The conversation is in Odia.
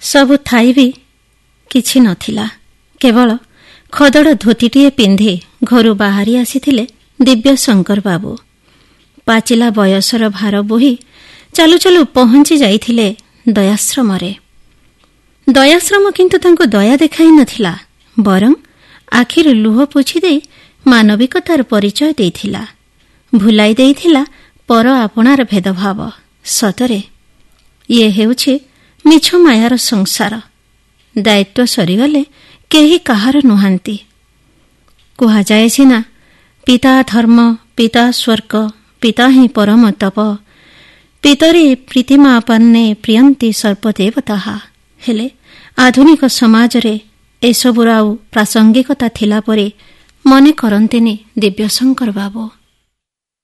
ସବୁ ଥାଇ ବି କିଛି ନଥିଲା। କେବଳ ଖଦଡ଼ ଧୋତିଟିଏ ପିନ୍ଧି ଘରୁ ବାହାରି ଆସିଥିଲେ ଦିବ୍ୟଶଙ୍କର ବାବୁ। ପାଚିଲା ବୟସର ଭାର ବୋହି ଚାଲୁ ଚାଲୁ ପହଞ୍ଚି ଯାଇଥିଲେ ଦୟାଶ୍ରମରେ। ଦୟାଶ୍ରମ କିନ୍ତୁ ତାଙ୍କୁ ଦୟା ଦେଖାଇ ନଥିଲା, ବରଂ ଆଖିରୁ ଲୁହ ପୋଛି ଦେଇ ମାନବିକତାର ପରିଚୟ ଦେଇଥିଲା। ଭୁଲାଇ ଦେଇଥିଲା ପର ଆପଣାର ଭେଦଭାବ। ସତରେ ଇଏ ହେଉଛି ମିଛ ମାୟାର ସଂସାର। ଦାୟିତ୍ୱ ସରିଗଲେ କେହି କାହାର ନୁହାନ୍ତି। କୁହାଯାଏ ସିନା ପିତା ଧର୍ମ, ପିତା ସ୍ୱର୍ଗ, ପିତା ହିଁ ପରମ ତପ, ପିତରି ପ୍ରୀତିମାପନ୍ନେ ପ୍ରିୟନ୍ତି ସର୍ବଦେବତାଃ। ହେଲେ ଆଧୁନିକ ସମାଜରେ ଏସବୁର ଆଉ ପ୍ରାସଙ୍ଗିକତା ଥିଲା ପରି ମନେ କରନ୍ତିନି ଦିବ୍ୟଶଙ୍କର ବାବୁ।